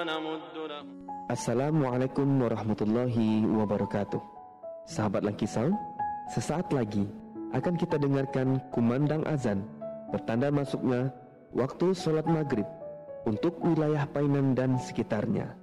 ونمد له. Assalamualaikum warahmatullahi wabarakatuh. Sahabat Lucky Sound, sesaat lagi akan kita dengarkan kumandang azan bertanda masuknya waktu sholat maghrib untuk wilayah Painan dan sekitarnya.